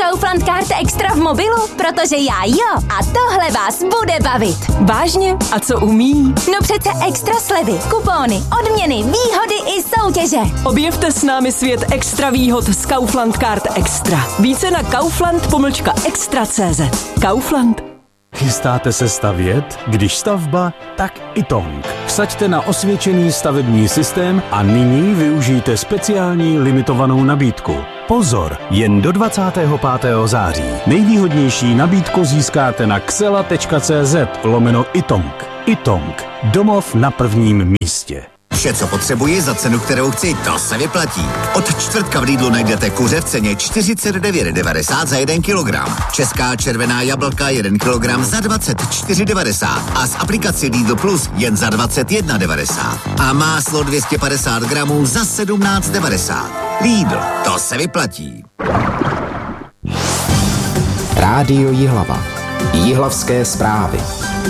Kaufland Card Extra v mobilu? Protože já jo. A tohle vás bude bavit. Vážně? A co umí? No přece extra slevy, kupóny, odměny, výhody i soutěže. Objevte s námi svět extra výhod z Kaufland Card Extra. Více na kaufland.extra.cz. Kaufland. Chystáte se stavět? Když stavba, tak Itong. Vsaďte na osvědčený stavební systém a nyní využijte speciální limitovanou nabídku. Pozor, jen do 25. září. Nejvýhodnější nabídku získáte na xela.cz/Itong. Itong. Domov na prvním místě. Vše, co potřebuji za cenu, kterou chci, to se vyplatí. Od čtvrtka v Lidlu najdete kuře v ceně 49,90 za 1 kilogram. Česká červená jablka 1 kilogram za 24,90 a z aplikaci Lidl Plus jen za 21,90. A máslo 250 gramů za 17,90. Lidl, to se vyplatí. Rádio Jihlava. Jihlavské zprávy.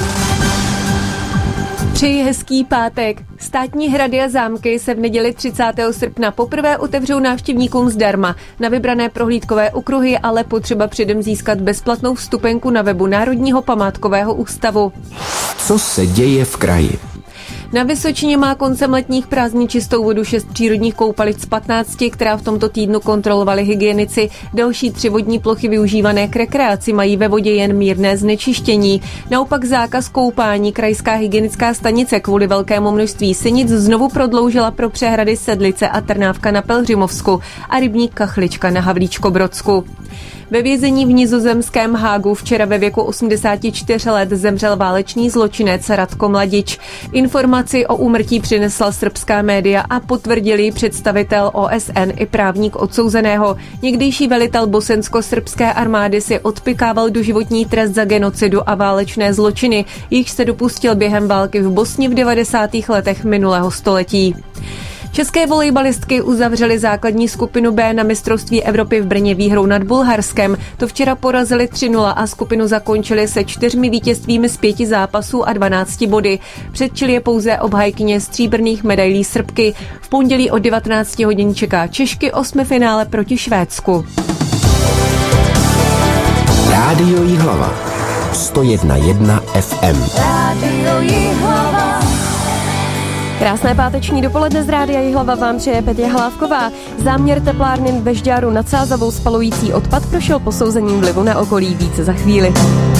Přeji hezký pátek. Státní hrady a zámky se v neděli 30. srpna poprvé otevřou návštěvníkům zdarma. Na vybrané prohlídkové okruhy je ale potřeba předem získat bezplatnou vstupenku na webu Národního památkového ústavu. Co se děje v kraji? Na Vysočině má koncem letních prázdnin čistou vodu 6 přírodních koupalic z 15, která v tomto týdnu kontrolovali hygienici. Další 3 vodní plochy využívané k rekreaci mají ve vodě jen mírné znečištění. Naopak zákaz koupání krajská hygienická stanice kvůli velkému množství sinic znovu prodloužila pro přehrady Sedlice a Trnávka na Pelhřimovsku a rybník Kachlička na Havlíčkobrodsku. Ve vězení v nizozemském Hágu včera ve věku 84 let zemřel válečný zločinec Ratko Mladič. Informaci o úmrtí přinesla srbská média a potvrdili představitel OSN i právník odsouzeného. Někdejší velitel bosensko-srbské armády si odpykával doživotní trest za genocidu a válečné zločiny, jichž se dopustil během války v Bosně v 90. letech minulého století. České volejbalistky uzavřely základní skupinu B na mistrovství Evropy v Brně výhrou nad Bulharskem. To včera porazili 3-0 a skupinu zakončili se 4 vítězstvími z 5 zápasů a 12 body. Předčili je pouze obhajkyně stříbrných medailí Srbky. V pondělí od 19 hodin čeká Češky 8. finále proti Švédsku. Rádio Jihlava. 101,1 FM. Rádio Jihlava. Krásné páteční dopoledne z Rádia Jihlava vám přeje Petě Hlávková. Záměr teplárny ve Žďáru nad Sázavou spalující odpad prošel posouzením vlivu na okolí více za chvíli.